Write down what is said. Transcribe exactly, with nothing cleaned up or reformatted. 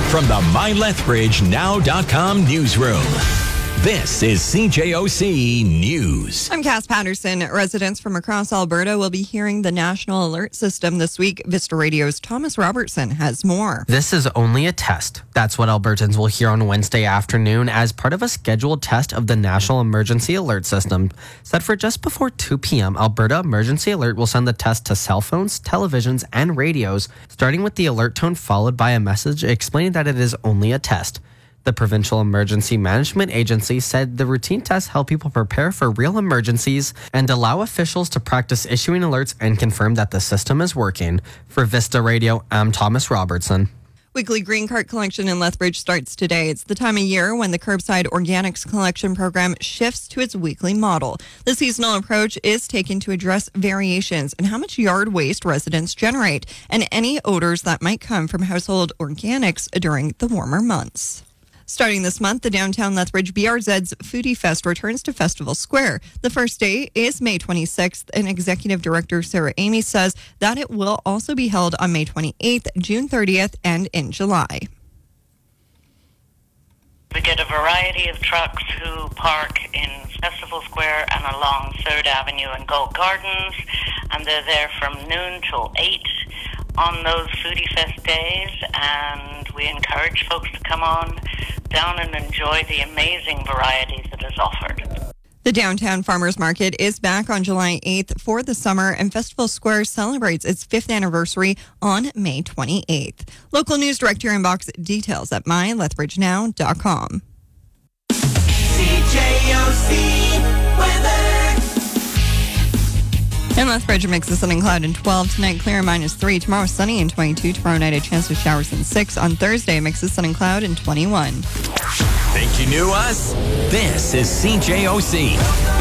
from the my lethbridge now dot com newsroom. This is C J O C News. I'm Cass Patterson. Residents from across Alberta will be hearing the National Alert System this week. Vista Radio's Thomas Robertson has more. This is only a test. That's what Albertans will hear on Wednesday afternoon as part of a scheduled test of the National Emergency Alert System. Set for just before two p.m., Alberta Emergency Alert will send the test to cell phones, televisions, and radios, starting with the alert tone followed by a message explaining that it is only a test. The Provincial Emergency Management Agency said the routine tests help people prepare for real emergencies and allow officials to practice issuing alerts and confirm that the system is working. For Vista Radio, I'm Thomas Robertson. Weekly green cart collection in Lethbridge starts today. It's the time of year when the curbside organics collection program shifts to its weekly model. The seasonal approach is taken to address variations in how much yard waste residents generate and any odors that might come from household organics during the warmer months. Starting this month, the Downtown Lethbridge B R Z's Foodie Fest returns to Festival Square. The first day is May twenty-sixth, and Executive Director Sarah Amy says that it will also be held on May twenty-eighth, June thirtieth, and in July. We get a variety of trucks who park in Festival Square and along third Avenue and Gold Gardens, and they're there from noon till eight on those Foodie Fest days, and we encourage folks to come on down and enjoy the amazing varieties that is offered. The Downtown Farmers Market is back on July eighth for the summer, and Festival Square celebrates its fifth anniversary on May twenty-eighth. Local news direct your inbox details at my lethbridge now dot com. C J O C weather. In Lethbridge, a mix of sun and cloud and twelve. Tonight, clear and minus three. Tomorrow, sunny and twenty-two. Tomorrow night, a chance of showers and six. On Thursday, a mix of sun and cloud and twenty-one. Think you knew us? This is C J O C.